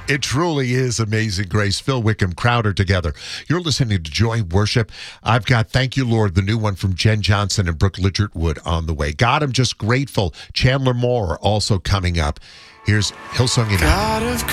It truly is Amazing Grace. Phil Wickham, Crowder together. You're listening to Joy Worship. I've got Thank You, Lord, the new one from Jen Johnson and Brooke Lichard-Wood on the way. God, I'm just grateful. Chandler Moore also coming up. Here's Hillsong United.